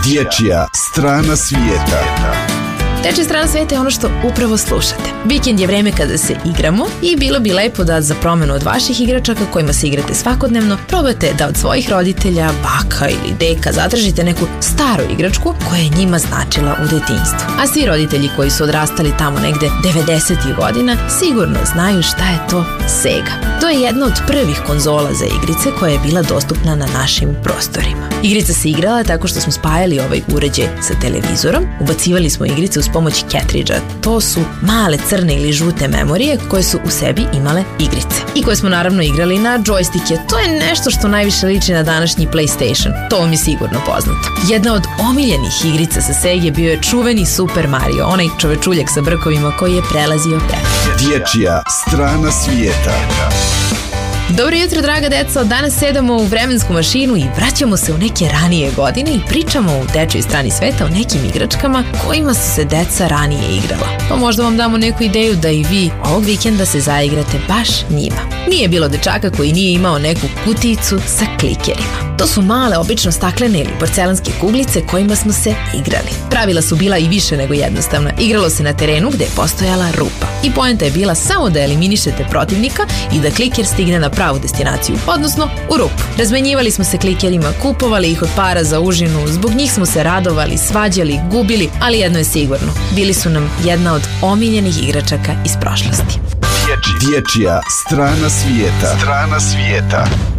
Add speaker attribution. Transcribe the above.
Speaker 1: Dječja strana svijeta.
Speaker 2: Dječja strana svijeta je ono što upravo slušate. Vikend je vreme kada se igramo i bilo bi lepo da za promjenu od vaših igračaka kojima se igrate svakodnevno probate da od svojih roditelja, baka ili deka zatražite neku staru igračku koja je njima značila u detinjstvu. A svi roditelji koji su odrastali tamo negde 90-ih godina sigurno znaju šta je to Sega. To je jedna od prvih konzola za igrice koja je bila dostupna na našim prostorima. Igrica se igrala tako što smo spajali ovaj uređaj sa televizorom, ubacivali smo igrice uz pomoć cartridgea. To su male crne ili žute memorije koje su u sebi imale igrice. I koje smo naravno igrali na džojstike. To je nešto što najviše liči na današnji PlayStation. To vam je sigurno poznato. Jedna od omiljenih igrica sa Sege bio je čuveni Super Mario, onaj čovečuljak sa brkovima koji je prelazio preko.
Speaker 1: Dječja strana svijeta.
Speaker 2: Dobro jutro, draga deco. Danas sedamo u vremensku mašinu i vraćamo se u neke ranije godine i pričamo u dečjoj strani sveta o nekim igračkama kojima su se deca ranije igrala. Pa možda vam damo neku ideju da i vi ovog vikenda se zaigrate baš njima. Nije bilo dečaka koji nije imao neku kutijicu sa klikerima. To su male, obično staklene ili porcelanske kuglice kojima smo se igrali. Pravila su bila i više nego jednostavna. Igralo se na terenu gde je postojala rupa. I poenta je bila samo da eliminišete protivnika i da kliker stigne na pravu destinaciju, odnosno u rupu. Razmenjivali smo se klikerima, kupovali ih od para za užinu, zbog njih smo se radovali, svađali, gubili, ali jedno je sigurno, bili su nam jedna od omiljenih igračaka iz prošlosti.
Speaker 1: Dječja strana svijeta. Strana svijeta.